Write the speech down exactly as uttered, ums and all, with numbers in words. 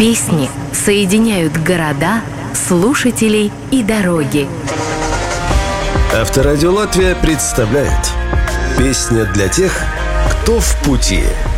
Песни соединяют города, слушателей и дороги. Авторадио Латвия представляет «Песня для тех, кто в пути».